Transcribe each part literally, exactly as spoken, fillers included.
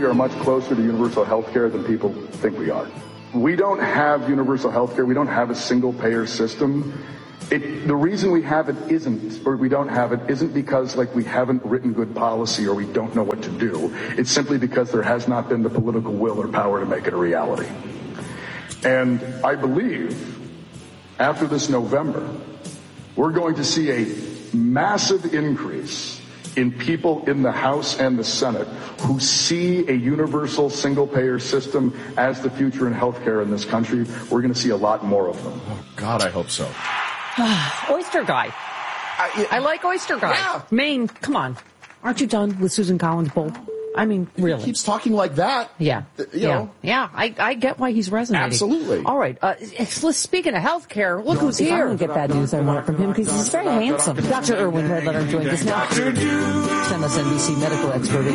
we are much closer to universal health care than people think we are. We don't have universal health care. We don't have a single-payer system. It, the reason we have it isn't, or we don't have it, isn't because, like, we haven't written good policy or we don't know what to do. It's simply because there has not been the political will or power to make it a reality. And I believe after this November, we're going to see a massive increase in people in the House and the Senate who see a universal single-payer system as the future in healthcare in this country. We're going to see a lot more of them. Oh, God, I hope so. Oyster Guy. I, I like Oyster Guy. Yeah. Maine, come on. Aren't you done with Susan Collins Bolt? I mean, really. He keeps talking like that. Yeah. You yeah. know. Yeah. I, I get why he's resonating. Absolutely. All right. Uh, speaking of health care, look who's if here. I don't get bad news I want from him because he's very handsome. Doctor Irwin Redletter joins us now. M S N B C medical expert.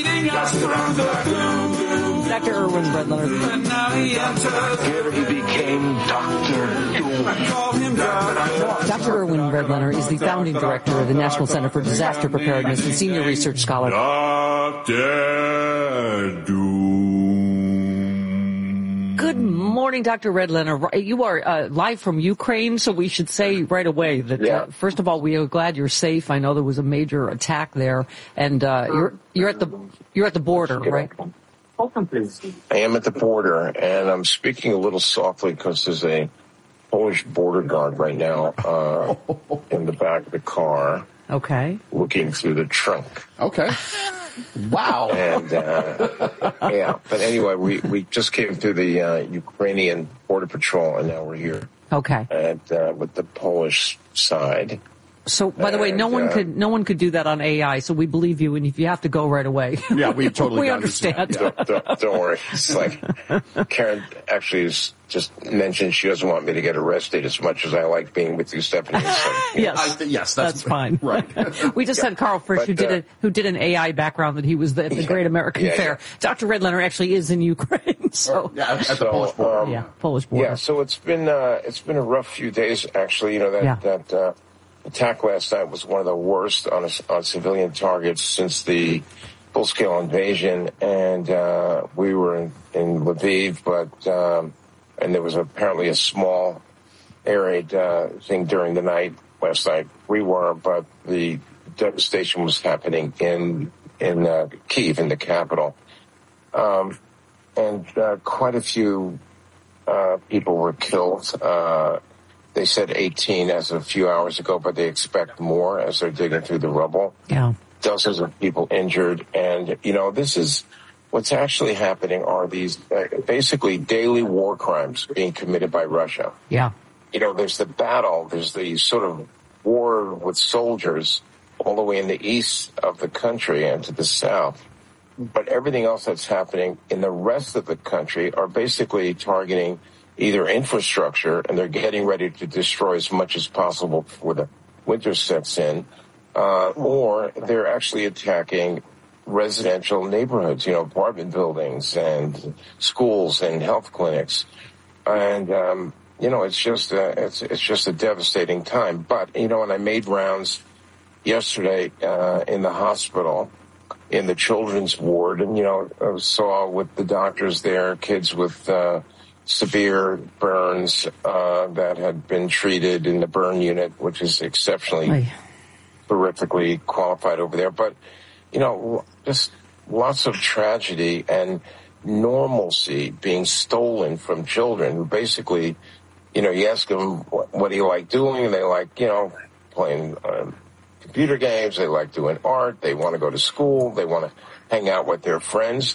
Doctor Irwin Redletter. Here he became Doctor Doom. Doctor Irwin Redletter is the founding director of the National Center for Disaster Preparedness and senior research scholar. Doctor Doom. Good morning, Doctor Redletter. You are uh, live from Ukraine, so we should say right away that, yeah. uh, first of all, we are glad you're safe. I know there was a major attack there, and uh, you're you're at the you're at the border, right? I am at the border, and I'm speaking a little softly because there's a Polish border guard right now uh, in the back of the car. Okay. Looking through the trunk. Okay. Wow. And, uh, yeah. But anyway, we, we just came through the uh, Ukrainian border patrol, and now we're here. Okay. At, uh, with the Polish side. So, by the way, no And, one uh, could no one could do that on A I, so we believe you, and if you have to go right away. Yeah, we totally we understand. understand. Yeah. Don't, don't, don't worry. It's like Karen actually has just mentioned she doesn't want me to get arrested as much as I like being with you, Stephanie. So, Yes, I th- yes, that's, that's fine. Right. We just Yeah. had Carl Frisch, But, who did uh, a who did an A I background that he was at the Great American Yeah, Fair. yeah. Doctor Redletter actually is in Ukraine, so Yeah, at the So, Polish border. um, yeah, Polish border. Yeah, so it's been uh, it's been a rough few days, actually. You know, that Yeah. that uh, attack last night was one of the worst on a, on civilian targets since the full-scale invasion. And uh, we were in, in Lviv, but um, and there was apparently a small air raid uh, thing during the night last night. We were, but the devastation was happening in in uh, Kyiv, in the capital, um, and uh, quite a few uh, people were killed. Uh, They said eighteen as of a few hours ago, but they expect more as they're digging through the rubble. Yeah. Dozens of people injured. And, you know, this is what's actually happening are these uh, basically daily war crimes being committed by Russia. Yeah. You know, there's the battle, there's the sort of war with soldiers all the way in the east of the country and to the south. But everything else that's happening in the rest of the country are basically targeting either infrastructure, and they're getting ready to destroy as much as possible before the winter sets in, uh, or they're actually attacking residential neighborhoods, you know, apartment buildings and schools and health clinics. And, um, you know, it's just a, it's, it's just a devastating time. But, you know, and I made rounds yesterday uh, in the hospital, in the children's ward, and, you know, I saw with the doctors there, kids with uh severe burns uh, that had been treated in the burn unit, which is exceptionally Aye. horrifically qualified over there. But, you know, just lots of tragedy and normalcy being stolen from children who basically, you know, you ask them what, what do you like doing, and they like, you know, playing uh, computer games, they like doing art, they want to go to school, they want to hang out with their friends.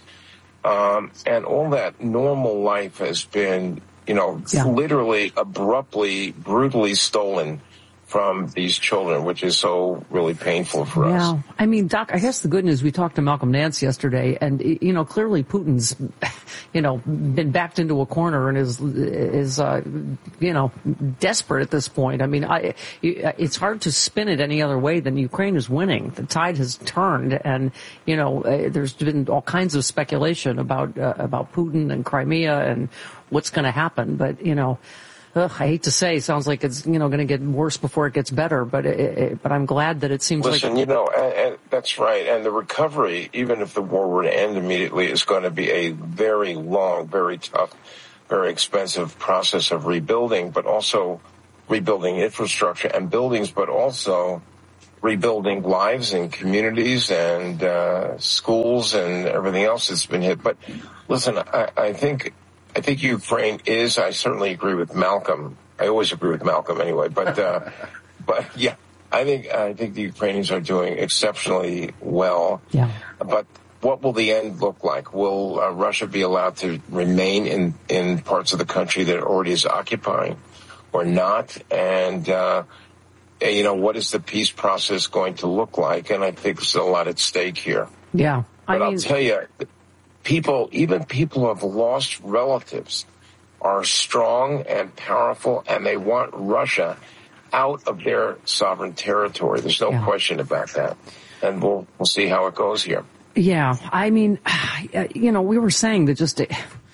Um, and all that normal life has been, you know, Yeah. literally abruptly, brutally stolen from these children, which is so really painful for us. Yeah. I mean, Doc, I guess the good news, we talked to Malcolm Nance yesterday, and, you know, clearly Putin's, you know, been backed into a corner and is, is, uh, you know, desperate at this point. I mean, I, it's hard to spin it any other way than Ukraine is winning. The tide has turned, and, you know, uh, there's been all kinds of speculation about, uh, about Putin and Crimea and what's going to happen. But, you know, ugh, I hate to say, sounds like it's, you know, going to get worse before it gets better, but it, it, but I'm glad that it seems Listen, like... you know, and, and that's right. And the recovery, even if the war were to end immediately, is going to be a very long, very tough, very expensive process of rebuilding, but also rebuilding infrastructure and buildings, but also rebuilding lives and communities and uh, schools and everything else that's been hit. But listen, I, I think I think Ukraine is. I certainly agree with Malcolm. I always agree with Malcolm anyway. But uh, but yeah, I think I think the Ukrainians are doing exceptionally well. Yeah. But what will the end look like? Will uh, Russia be allowed to remain in in parts of the country that it already is occupying, or not? And uh, you know, what is the peace process going to look like? And I think there's a lot at stake here. Yeah. I But mean, I'll tell you, people, even people who have lost relatives, are strong and powerful, and they want Russia out of their sovereign territory. There's no Yeah. question about that. And we'll we'll see how it goes here. Yeah, I mean, you know, we were saying that just,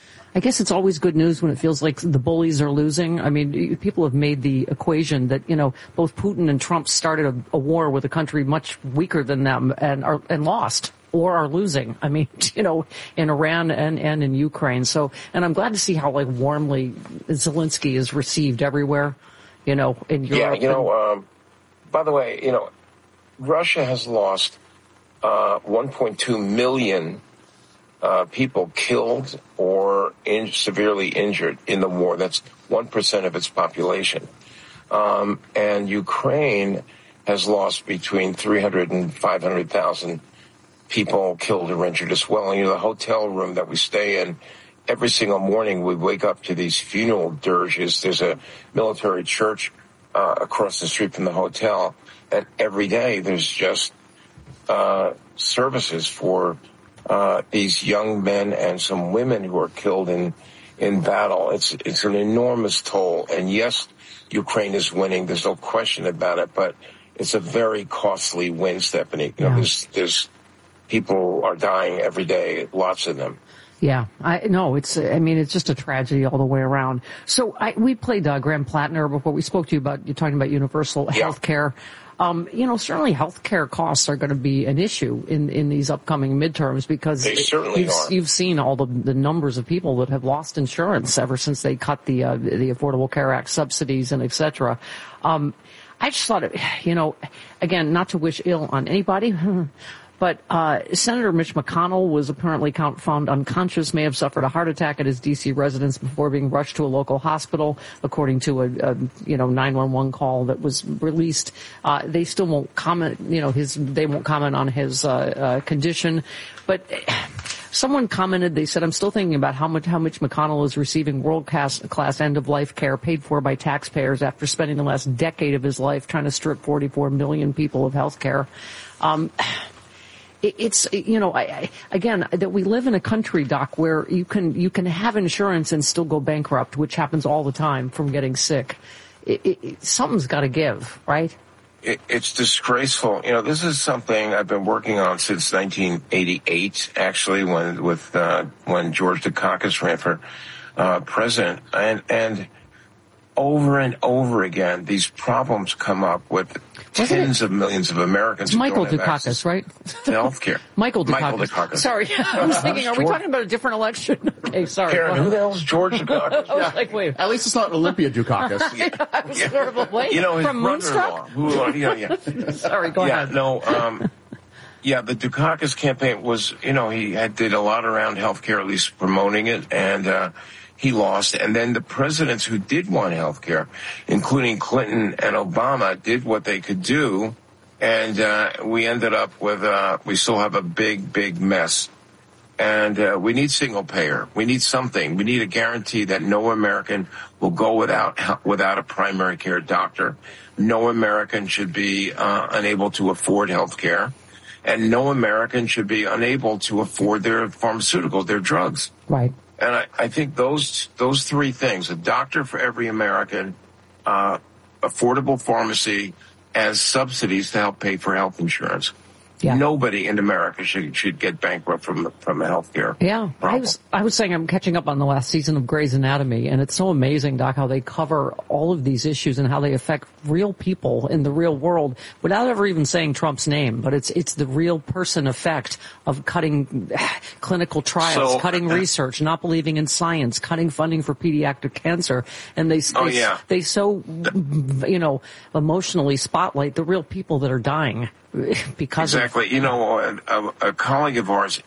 I guess it's always good news when it feels like the bullies are losing. I mean, people have made the equation that, you know, both Putin and Trump started a, a war with a country much weaker than them and are, and lost or are losing. I mean, you know, in Iran and, and in Ukraine. So, and I'm glad to see how, like, warmly Zelensky is received everywhere, you know, in Europe. Yeah, you know, um, by the way, you know, Russia has lost Uh, one point two million uh, people killed or in, severely injured in the war. That's one percent of its population. Um, and Ukraine has lost between three hundred and five hundred thousand people killed or injured as well. And, you know, the hotel room that we stay in, every single morning we wake up to these funeral dirges. There's a military church uh, across the street from the hotel, and every day there's just Uh, services for uh, these young men and some women who are killed in in battle. It's it's an enormous toll, and yes, Ukraine is winning. There's no question about it, but it's a very costly win, Stephanie. You know, Yeah. there's there's people are dying every day, lots of them. Yeah, I no, it's, I mean, it's just a tragedy all the way around. So I, we played uh, Graham Plattner before. We spoke to you about, you're talking about universal Yeah. health care. Um, you know, certainly health care costs are going to be an issue in, in these upcoming midterms because They certainly you've, are. you've seen all the, the numbers of people that have lost insurance ever since they cut the, uh, the Affordable Care Act subsidies and et cetera. Um, I just thought, it, you know, again, not to wish ill on anybody, but uh, Senator Mitch McConnell was apparently found unconscious, may have suffered a heart attack at his D C residence before being rushed to a local hospital, according to a, a you know nine one one call that was released. Uh, they still won't comment, you know, his they won't comment on his uh, uh, condition, but. Someone commented, they said, I'm still thinking about how much how Mitch McConnell is receiving world-class class end-of-life care paid for by taxpayers after spending the last decade of his life trying to strip forty-four million people of health care. Um, it, it's, you know, I, I, again, that we live in a country, Doc, where you can you can have insurance and still go bankrupt, which happens all the time from getting sick. It, it, it, something's got to give, right? It, it's disgraceful. You know, this is something I've been working on since nineteen eighty-eight, actually, when with uh, when George Dukakis ran for uh, president, and and over and over again, these problems come up with Wasn't tens it? of millions of Americans. It's Michael who don't have Dukakis, right? to health care. Michael Dukakis. Michael Dukakis. Sorry, I was thinking, are we George- talking about a different election? Okay, sorry. Karen, who the hell's George Dukakis? I was like, wait. At least it's not Olympia Dukakis. I was sort of like, wait, You know, his from brother-in-law. Moonstruck? Who, uh, you know, yeah. Sorry, go yeah, ahead. no, um, yeah, the Dukakis campaign was, you know, he had, did a lot around healthcare, at least promoting it, and uh, he lost. And then the presidents who did want healthcare, including Clinton and Obama, did what they could do, and uh, we ended up with, uh, we still have a big, big mess. And uh, we need single payer. We need something. We need a guarantee that no American will go without without a primary care doctor. No American should be uh, unable to afford health care. And no American should be unable to afford their pharmaceuticals, their drugs. Right. And I, I think those those three things, a doctor for every American, uh, affordable pharmacy, and subsidies to help pay for health insurance. Yeah. Nobody in America should should get bankrupt from from a healthcare Yeah, problem. I was I was saying I'm catching up on the last season of Grey's Anatomy, and it's so amazing, Doc, how they cover all of these issues and how they affect real people in the real world without ever even saying Trump's name. But it's it's the real person effect of cutting clinical trials, So, cutting research, not believing in science, cutting funding for pediatric cancer, and they Oh, they, yeah. they so you know emotionally spotlight the real people that are dying because of Exactly. You know, a, a, a colleague of ours